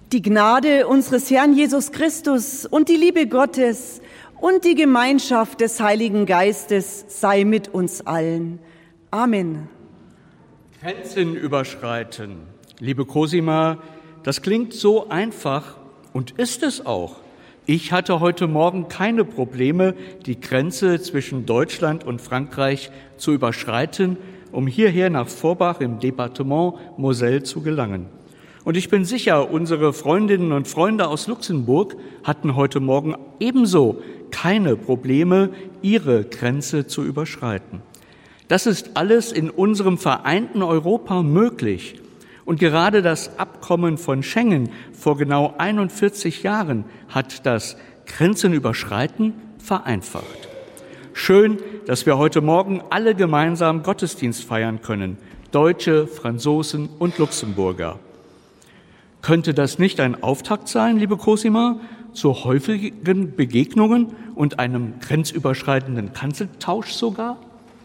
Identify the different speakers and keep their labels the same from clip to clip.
Speaker 1: Die Gnade unseres Herrn Jesus Christus und die Liebe Gottes und die Gemeinschaft des Heiligen Geistes sei mit uns allen. Amen.
Speaker 2: Grenzen überschreiten. Liebe Cosima, das klingt so einfach und ist es auch. Ich hatte heute Morgen keine Probleme, die Grenze zwischen Deutschland und Frankreich zu überschreiten, um hierher nach Forbach im Departement Moselle zu gelangen. Und ich bin sicher, unsere Freundinnen und Freunde aus Luxemburg hatten heute Morgen ebenso keine Probleme, ihre Grenze zu überschreiten. Das ist alles in unserem vereinten Europa möglich. Und gerade das Abkommen von Schengen vor genau 41 Jahren hat das Grenzenüberschreiten vereinfacht. Schön, dass wir heute Morgen alle gemeinsam Gottesdienst feiern können, Deutsche, Franzosen und Luxemburger. Könnte das nicht ein Auftakt sein, liebe Cosima, zu häufigen Begegnungen und einem grenzüberschreitenden Kanzeltausch sogar?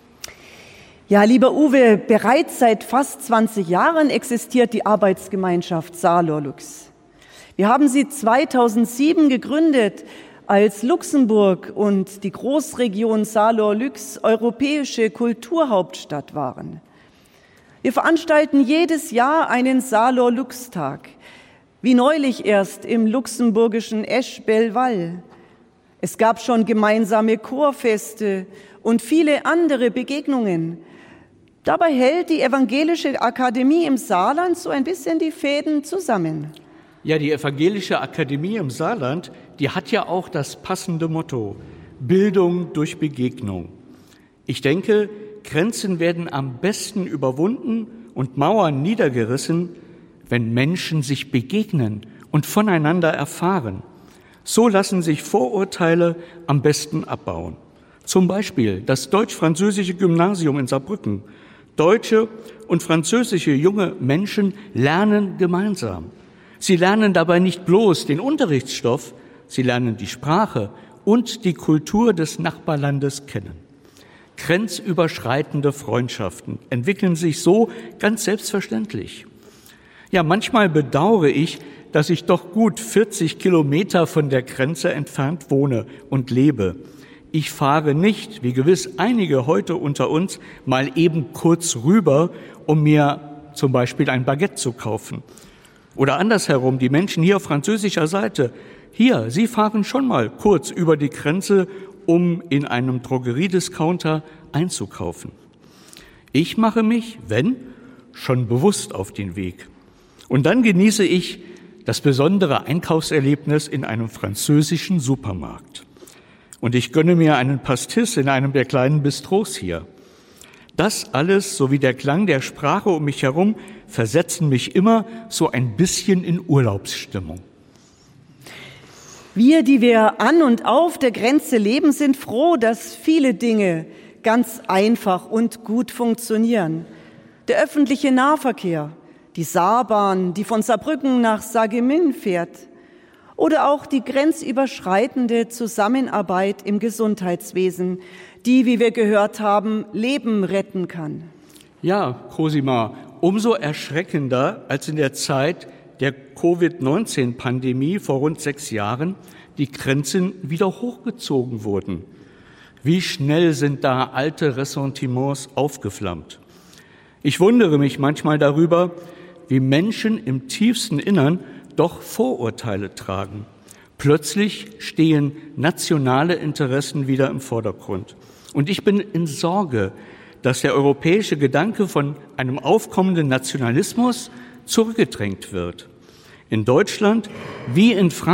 Speaker 1: Ja, lieber Uwe, bereits seit fast 20 Jahren existiert die Arbeitsgemeinschaft Saarlor-Lux. Wir haben sie 2007 gegründet, als Luxemburg und die Großregion Saarlor-Lux europäische Kulturhauptstadt waren. Wir veranstalten jedes Jahr einen Saarlor-Lux-Tag, wie neulich erst im luxemburgischen Esch-Belval. Es gab schon gemeinsame Chorfeste und viele andere Begegnungen. Dabei hält die Evangelische Akademie im Saarland so ein bisschen die Fäden zusammen.
Speaker 2: Ja, die Evangelische Akademie im Saarland, die hat ja auch das passende Motto: Bildung durch Begegnung. Ich denke, Grenzen werden am besten überwunden und Mauern niedergerissen, wenn Menschen sich begegnen und voneinander erfahren. So lassen sich Vorurteile am besten abbauen. Zum Beispiel das deutsch-französische Gymnasium in Saarbrücken. Deutsche und französische junge Menschen lernen gemeinsam. Sie lernen dabei nicht bloß den Unterrichtsstoff, sie lernen die Sprache und die Kultur des Nachbarlandes kennen. Grenzüberschreitende Freundschaften entwickeln sich so ganz selbstverständlich. Ja, manchmal bedauere ich, dass ich doch gut 40 Kilometer von der Grenze entfernt wohne und lebe. Ich fahre nicht, wie gewiss einige heute unter uns, mal eben kurz rüber, um mir zum Beispiel ein Baguette zu kaufen. Oder andersherum, die Menschen hier auf französischer Seite, hier, sie fahren schon mal kurz über die Grenze, um in einem Drogeriediscounter einzukaufen. Ich mache mich, wenn, schon bewusst auf den Weg. Und dann genieße ich das besondere Einkaufserlebnis in einem französischen Supermarkt. Und ich gönne mir einen Pastis in einem der kleinen Bistros hier. Das alles sowie der Klang der Sprache um mich herum versetzen mich immer so ein bisschen in Urlaubsstimmung.
Speaker 1: Wir, die wir an und auf der Grenze leben, sind froh, dass viele Dinge ganz einfach und gut funktionieren. Der öffentliche Nahverkehr, die Saarbahn, die von Saarbrücken nach Sarreguemines fährt, oder auch die grenzüberschreitende Zusammenarbeit im Gesundheitswesen, die, wie wir gehört haben, Leben retten kann.
Speaker 2: Ja, Cosima, umso erschreckender, als in der Zeit der Covid-19-Pandemie vor rund 6 Jahren die Grenzen wieder hochgezogen wurden. Wie schnell sind da alte Ressentiments aufgeflammt. Ich wundere mich manchmal darüber, wie Menschen im tiefsten Innern doch Vorurteile tragen. Plötzlich stehen nationale Interessen wieder im Vordergrund. Und ich bin in Sorge, dass der europäische Gedanke von einem aufkommenden Nationalismus zurückgedrängt wird. In Deutschland wie in Frankreich